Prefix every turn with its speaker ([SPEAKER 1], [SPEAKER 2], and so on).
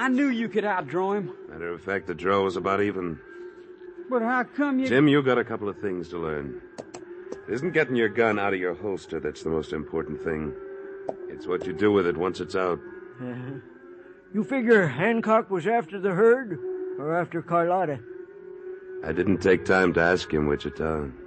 [SPEAKER 1] I knew you could outdraw him.
[SPEAKER 2] Matter of fact, the draw was about even.
[SPEAKER 1] But how come you...
[SPEAKER 2] Jim, you got a couple of things to learn. It isn't getting your gun out of your holster that's the most important thing. It's what you do with it once it's out.
[SPEAKER 3] You figure Hancock was after the herd or after Carlotta?
[SPEAKER 2] I didn't take time to ask him, Wichita.